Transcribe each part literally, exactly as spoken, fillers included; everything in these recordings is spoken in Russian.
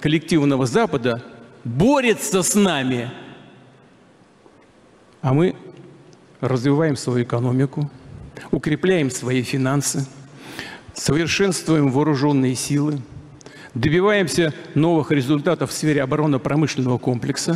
коллективного Запада борется с нами. А мы развиваем свою экономику, укрепляем свои финансы, совершенствуем вооруженные силы, добиваемся новых результатов в сфере оборонно-промышленного комплекса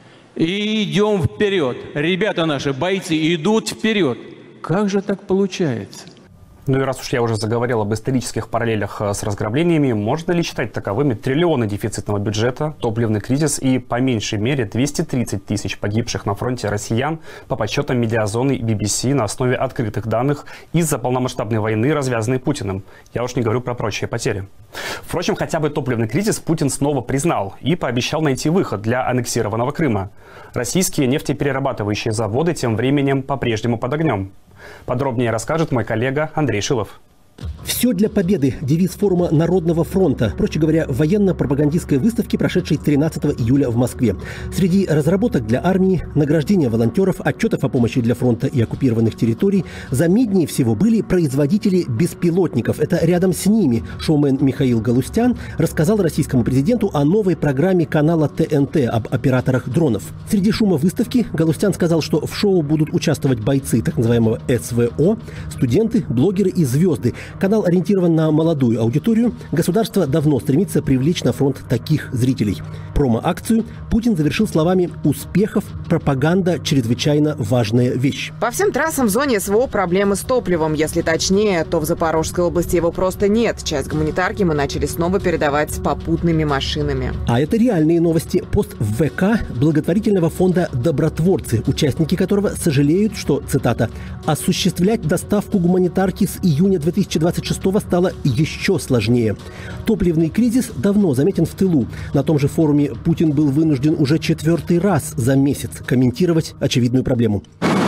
и идем вперед. Ребята наши, бойцы, идут вперед. Как же так получается? Ну и раз уж я уже заговорил об исторических параллелях с разграблениями, можно ли считать таковыми триллионы дефицитного бюджета, топливный кризис и, по меньшей мере, двести тридцать тысяч погибших на фронте россиян по подсчетам медиазоны би би си на основе открытых данных из-за полномасштабной войны, развязанной Путиным? Я уж не говорю про прочие потери. Впрочем, хотя бы топливный кризис Путин снова признал и пообещал найти выход для аннексированного Крыма. Российские нефтеперерабатывающие заводы тем временем по-прежнему под огнем. Подробнее расскажет мой коллега Андрей Шилов. «Все для победы» – девиз форума Народного фронта, проще говоря, военно-пропагандистской выставки, прошедшей тринадцатого июля в Москве. Среди разработок для армии, награждения волонтеров, отчетов о помощи для фронта и оккупированных территорий заметнее всего были производители беспилотников. Это рядом с ними шоумен Михаил Галустян рассказал российскому президенту о новой программе канала тэ эн тэ об операторах дронов. Среди шума выставки Галустян сказал, что в шоу будут участвовать бойцы так называемого эс вэ о, студенты, блогеры и звезды. Канал ориентирован на молодую аудиторию. Государство давно стремится привлечь на фронт таких зрителей. Промо-акцию Путин завершил словами: «Успехов, пропаганда – чрезвычайно важная вещь». По всем трассам в зоне эс вэ о проблемы с топливом. Если точнее, то в Запорожской области его просто нет. Часть гуманитарки мы начали снова передавать с попутными машинами. А это реальные новости. Пост в вэ ка благотворительного фонда «Добротворцы», участники которого сожалеют, что, цитата, «осуществлять доставку гуманитарки с июня две тысячи двадцать шестого стало еще сложнее». Топливный кризис давно заметен в тылу. На том же форуме Путин был вынужден уже четвертый раз за месяц комментировать очевидную проблему.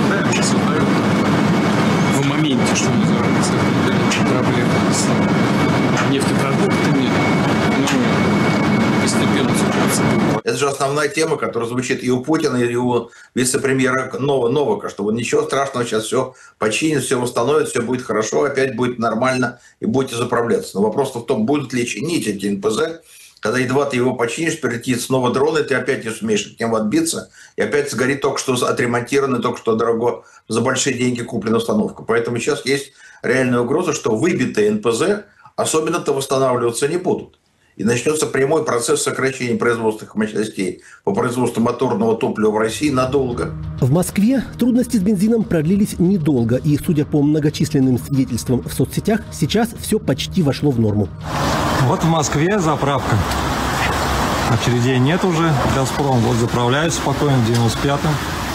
В моменте, что называется, проблема с нефтепродуктами, ну, постепенно ситуация. Это же основная тема, которая звучит и у Путина, и у вице-премьера Новака, что вот ничего страшного, сейчас все починят, все восстановят, все будет хорошо, опять будет нормально и будете заправляться. Но вопрос в том, будут ли чинить эти эн пэ зэ, когда едва ты его починишь, прилетит снова дроны, ты опять не сумеешь от него отбиться, и опять сгорит только что отремонтированная, только что дорого, за большие деньги куплена установка. Поэтому сейчас есть реальная угроза, что выбитые эн пэ зэ особенно-то восстанавливаться не будут. И начнется прямой процесс сокращения производственных мощностей по производству моторного топлива в России надолго. В Москве трудности с бензином продлились недолго. И, судя по многочисленным свидетельствам в соцсетях, сейчас все почти вошло в норму. Вот в Москве заправка. Очередей нет уже. «Газпром» вот заправляюсь спокойно в девяносто пятом.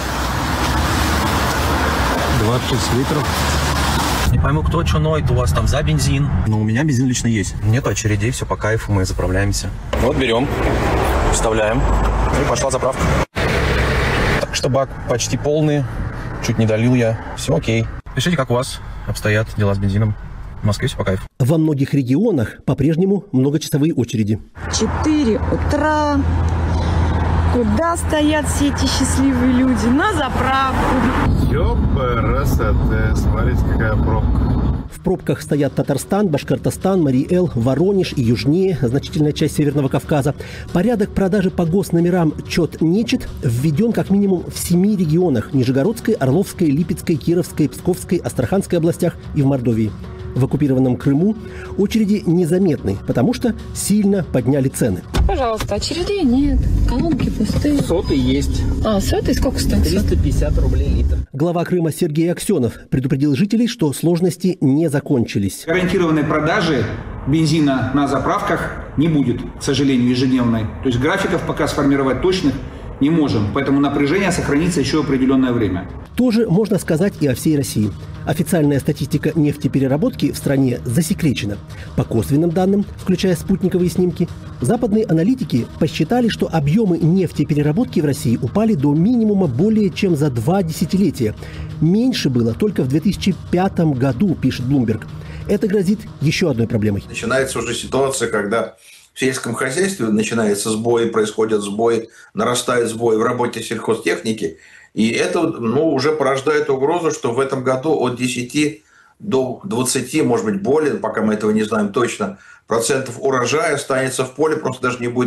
двадцать шесть литров. Не пойму, кто что ноет у вас там за бензин. Но у меня бензин лично есть. Нет очередей, все по кайфу, мы заправляемся. Вот берем, вставляем, и пошла заправка. Так что бак почти полный, чуть не долил я, все окей. Пишите, как у вас обстоят дела с бензином. В Москве все по кайфу. Во многих регионах по-прежнему многочасовые очереди. четыре утра. Куда стоят все эти счастливые люди? На заправку. Ёпрст, смотрите, какая пробка. В пробках стоят Татарстан, Башкортостан, Мари-Эл, Воронеж и южнее, значительная часть Северного Кавказа. Порядок продажи по госномерам чет-нечет введен как минимум в семи регионах – Нижегородской, Орловской, Липецкой, Кировской, Псковской, Астраханской областях и в Мордовии. В оккупированном Крыму очереди незаметны, потому что сильно подняли цены. Пожалуйста, очередей нет, колонки пустые. Сотый есть. А, сотый сколько стоит? триста пятьдесят рублей литр. Глава Крыма Сергей Аксенов предупредил жителей, что сложности не закончились. Гарантированной продажи бензина на заправках не будет, к сожалению, ежедневной. То есть графиков пока сформировать точных не можем, поэтому напряжение сохранится еще определенное время. Тоже можно сказать и о всей России. Официальная статистика нефтепереработки в стране засекречена. По косвенным данным, включая спутниковые снимки, западные аналитики посчитали, что объемы нефтепереработки в России упали до минимума более чем за два десятилетия. Меньше было только в две тысячи пятом году, пишет Bloomberg. Это грозит еще одной проблемой. Начинается уже ситуация, когда в сельском хозяйстве начинается сбой, происходят сбои, нарастает сбой в работе сельхозтехники. И это ну, уже порождает угрозу, что в этом году от десяти до двадцати, может быть, более, пока мы этого не знаем точно, процентов урожая останется в поле, просто даже не будет